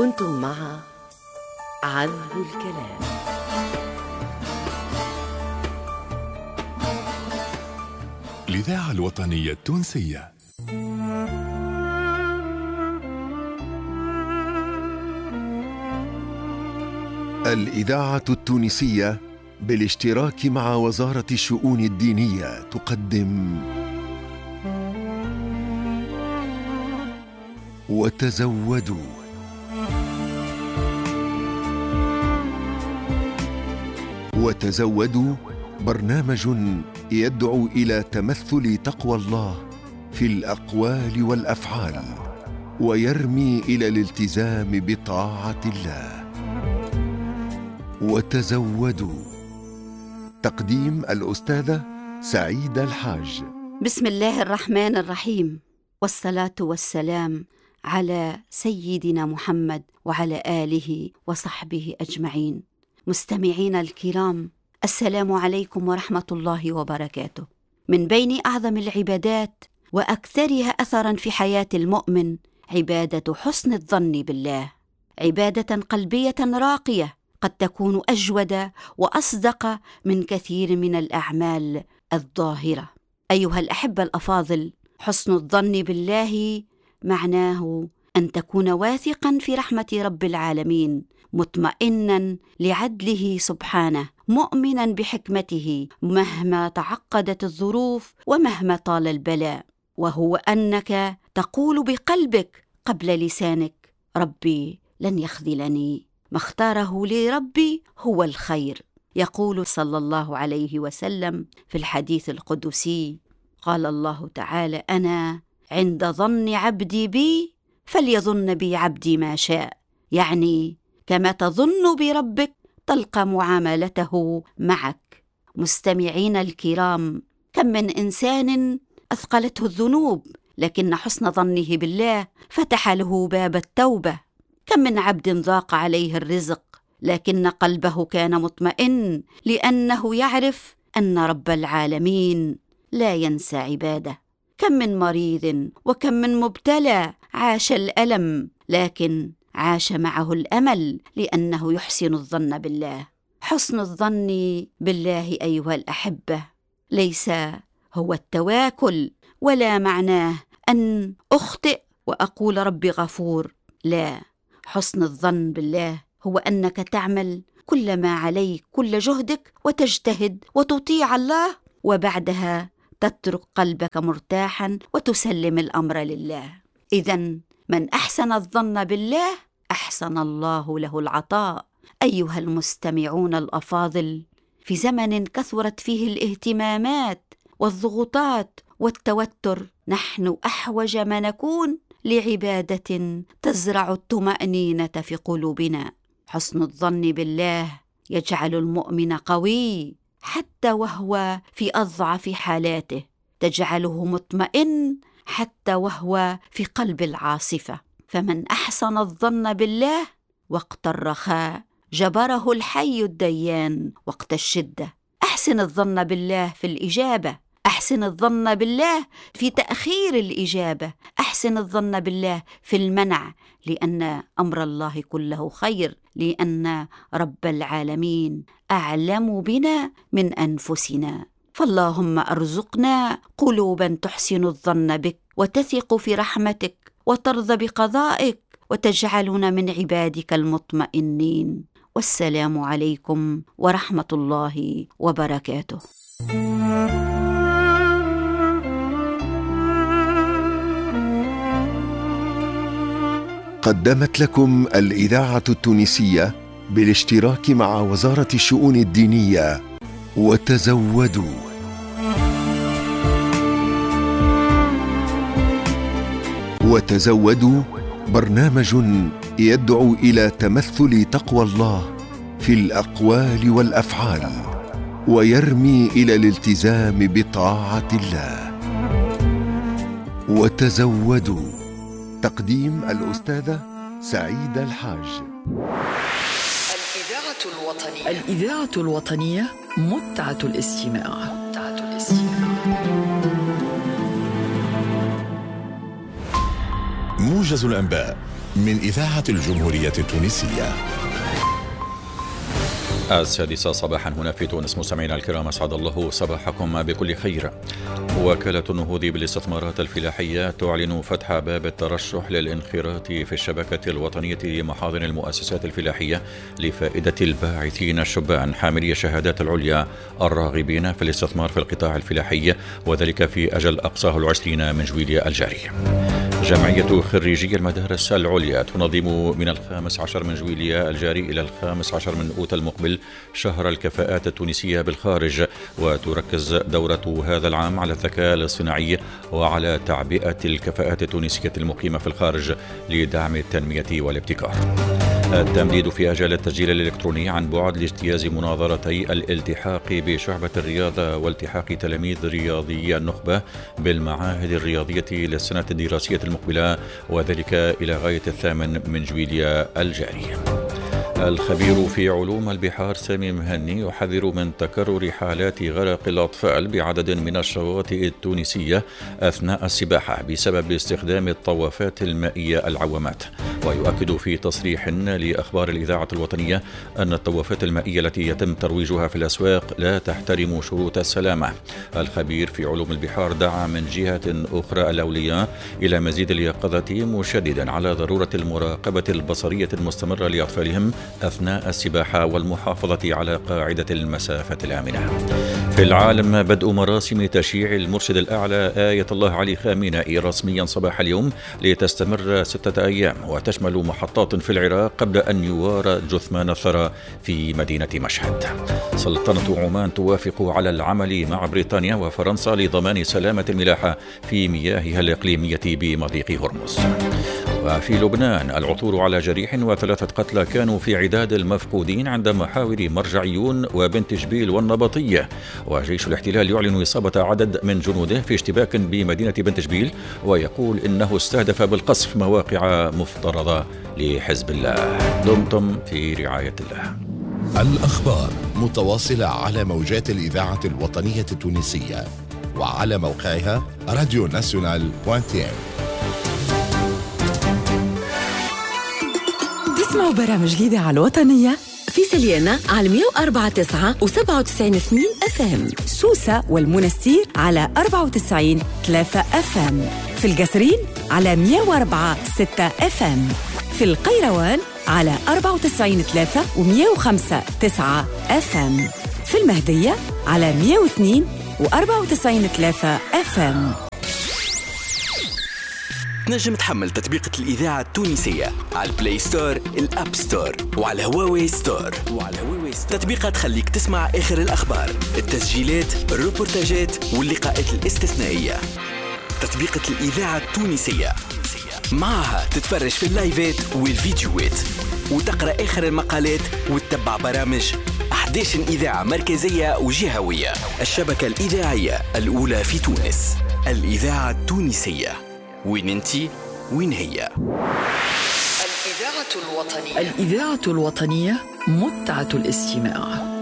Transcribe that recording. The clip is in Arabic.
كنتم مع عذب الكلام. الإذاعة الوطنية التونسية. الإذاعة التونسية بالاشتراك مع وزارة الشؤون الدينية تقدم وتزودوا. وتزودوا برنامج يدعو إلى تمثل تقوى الله في الأقوال والأفعال ويرمي إلى الالتزام بطاعة الله. وتزودوا. تقديم الأستاذة سعيدة الحاج. بسم الله الرحمن الرحيم، والصلاة والسلام على سيدنا محمد وعلى آله وصحبه أجمعين. مستمعين الكرام، السلام عليكم ورحمة الله وبركاته. من بين أعظم العبادات وأكثرها أثراً في حياة المؤمن عبادة حسن الظن بالله، عبادة قلبية راقية قد تكون أجود وأصدق من كثير من الأعمال الظاهرة. أيها الأحبة الأفاضل، حسن الظن بالله معناه أن تكون واثقاً في رحمة رب العالمين، مطمئناً لعدله سبحانه، مؤمناً بحكمته مهما تعقدت الظروف ومهما طال البلاء، وهو أنك تقول بقلبك قبل لسانك: ربي لن يخذلني، ما اختاره لي ربي هو الخير. يقول صلى الله عليه وسلم في الحديث القدسي: قال الله تعالى: أنا عند ظن عبدي بي فليظن بي عبدي ما شاء. يعني كما تظن بربك تلقى معاملته معك. مستمعين الكرام، كم من إنسان أثقلته الذنوب لكن حسن ظنه بالله فتح له باب التوبة. كم من عبد ضاق عليه الرزق لكن قلبه كان مطمئن لأنه يعرف أن رب العالمين لا ينسى عباده. كم من مريض وكم من مبتلى عاش الألم لكن عاش معه الأمل لأنه يحسن الظن بالله. حسن الظن بالله أيها الأحبة ليس هو التواكل، ولا معناه أن أخطئ وأقول ربي غفور، لا. حسن الظن بالله هو أنك تعمل كل ما عليك، كل جهدك، وتجتهد وتطيع الله، وبعدها تترك قلبك مرتاحا وتسلم الأمر لله. إذن من أحسن الظن بالله أحسن الله له العطاء. أيها المستمعون الأفاضل، في زمن كثرت فيه الاهتمامات والضغوطات والتوتر، نحن أحوج ما نكون لعبادة تزرع الطمأنينة في قلوبنا. حسن الظن بالله يجعل المؤمن قوي حتى وهو في أضعف حالاته، تجعله مطمئن حتى وهو في قلب العاصفة. فمن أحسن الظن بالله وقت الرخاء جبره الحي الديان وقت الشدة. أحسن الظن بالله في الإجابة، أحسن الظن بالله في تأخير الإجابة، أحسن الظن بالله في المنع، لأن أمر الله كله خير، لأن رب العالمين أعلم بنا من أنفسنا. فاللهم أرزقنا قلوبا تحسن الظن بك وتثق في رحمتك وترضى بقضائك وتجعلنا من عبادك المطمئنين. والسلام عليكم ورحمة الله وبركاته. قدمت لكم الإذاعة التونسية بالاشتراك مع وزارة الشؤون الدينية وتزودوا. وتزودوا برنامج يدعو إلى تمثل تقوى الله في الأقوال والأفعال ويرمي إلى الالتزام بطاعة الله. وتزودوا. تقديم الأستاذة سعيدة الحاج. الإذاعة الوطنية متعة الاستماع. موجز الأنباء من إذاعة الجمهورية التونسية. 6 صباحا هنا في تونس. مستمعينا الكرام، أسعد الله صباحكم بكل خير. وكالة النهوض بالاستثمارات الفلاحية تعلن فتح باب الترشح للانخراط في الشبكة الوطنية لمحاضن المؤسسات الفلاحية لفائدة الباعثين الشبان حاملي الشهادات العليا الراغبين في الاستثمار في القطاع الفلاحي، وذلك في أجل أقصاه 20 من جويلية الجاري. جمعية خريجي المدارس العليا تنظم من 15 من جويلية الجاري إلى 15 من أوت المقبل شهر الكفاءات التونسية بالخارج، وتركز دورة هذا العام على الذكاء الاصطناعي وعلى تعبئة الكفاءات التونسية المقيمة في الخارج لدعم التنمية والابتكار. التمديد في أجال التسجيل الإلكتروني عن بعد لاجتياز مناظرتي الالتحاق بشعبة الرياضة والتحاق تلاميذ رياضيي النخبة بالمعاهد الرياضية للسنة الدراسية المقبلة، وذلك إلى غاية 8 من جويلية الجاري. الخبير في علوم البحار سامي مهني يحذر من تكرر حالات غرق الأطفال بعدد من الشواطئ التونسية أثناء السباحة بسبب استخدام الطوافات المائية العوامات، ويؤكد في تصريح لأخبار الإذاعة الوطنية أن الطوافات المائية التي يتم ترويجها في الأسواق لا تحترم شروط السلامة. الخبير في علوم البحار دعا من جهة أخرى الأولياء إلى مزيد اليقظة، مشددا على ضرورة المراقبة البصرية المستمرة لأطفالهم أثناء السباحة والمحافظة على قاعدة المسافة الآمنة. في العالم، بدء مراسم تشييع المرشد الأعلى آية الله علي خامنئي رسميا صباح اليوم لتستمر 6 أيام، وتشمل محطات في العراق قبل أن يوارى جثمان الثرى في مدينة مشهد. سلطنة عمان توافق على العمل مع بريطانيا وفرنسا لضمان سلامة الملاحة في مياهها الإقليمية بمضيق هرمز. وفي لبنان، العثور على جريح و3 قتلى كانوا في عداد المفقودين عند محاور مرجعيون وبنت جبيل والنبطية. وجيش الاحتلال يعلن إصابة عدد من جنوده في اشتباك بمدينة بنت جبيل، ويقول إنه استهدف بالقصف مواقع مفترضة لحزب الله. دمتم في رعاية الله. الأخبار متواصلة على موجات الإذاعة الوطنية التونسية وعلى موقعها radionational.tn. تسمعوا برامج الإذاعة الوطنية في سليانة على 104.9 و97.2 FM، سوسة والمنستير على 94.3 FM، في القصرين على 104.6 FM، في القيروان على 94.3 و105.9 FM، في المهدية على 102 و94.3 FM. تنجم تحمل تطبيقة الإذاعة التونسية على البلاي ستور، الأب ستور، وعلى هواوي ستور. تطبيقة تخليك تسمع آخر الأخبار، التسجيلات، الروبورتاجات واللقاءات الاستثنائية. تطبيقة الإذاعة التونسية معها تتفرج في اللايفات والفيديوهات، وتقرأ آخر المقالات، وتتبع برامج 11 إذاعة مركزية وجهوية. الشبكة الإذاعية الأولى في تونس، الإذاعة التونسية. وين انتي؟ وين هي؟ الإذاعة الوطنية متعة الاستماع.